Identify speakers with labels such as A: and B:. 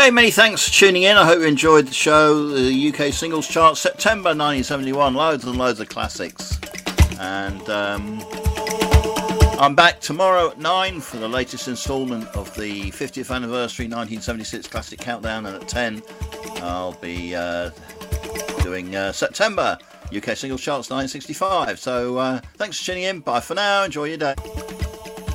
A: Okay, many thanks for tuning in. I hope you enjoyed the show. The UK Singles Chart, September 1971. Loads and loads of classics. And I'm back tomorrow at 9 for the latest instalment of the 50th anniversary 1976 Classic Countdown. And at 10, I'll be doing September UK Singles Charts 1965. So thanks for tuning in. Bye for now. Enjoy your day.